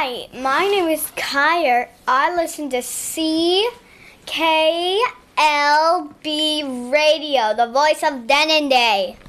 Hi, my name is Kyer. I listen to CKLB Radio, the voice of Denendeh.